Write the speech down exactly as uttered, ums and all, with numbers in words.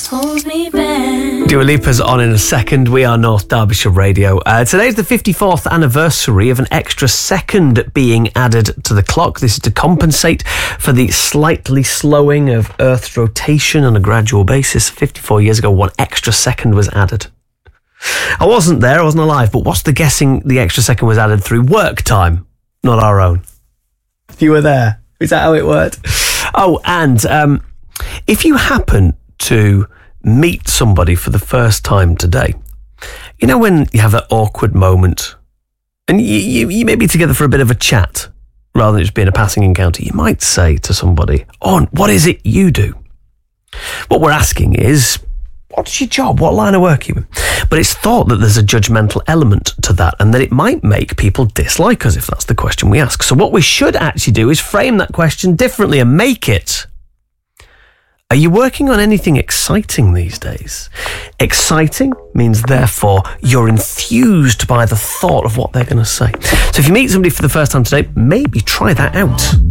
holds me back. Dua Lipa's on in a second. We are North Derbyshire Radio. Uh, today's the fifty-fourth anniversary of an extra second being added to the clock. This is to compensate for the slightly slowing of Earth's rotation on a gradual basis. fifty-four years ago, one extra second was added. I wasn't there, I wasn't alive, but what's the guessing the extra second was added through work time, not our own? You were there. Is that how it worked? Oh, and um, if you happen to meet somebody for the first time today, you know when you have that awkward moment and you, you, you may be together for a bit of a chat rather than just being a passing encounter, you might say to somebody, oh, what is it you do? What we're asking is, what's your job? What line of work are you in? But it's thought that there's a judgmental element to that and that it might make people dislike us if that's the question we ask. So what we should actually do is frame that question differently and make it, are you working on anything exciting these days? Exciting means, therefore, you're enthused by the thought of what they're going to say. So if you meet somebody for the first time today, maybe try that out.